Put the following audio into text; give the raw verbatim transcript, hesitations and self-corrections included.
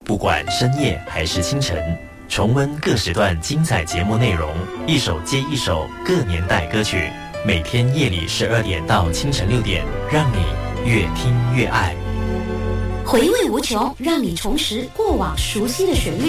不管深夜还是清晨，重温各时段精彩节目内容，一首接一首各年代歌曲。每天夜里十二点到清晨六点，让你越听越爱。 回味无穷，让你重拾过往熟悉的旋律。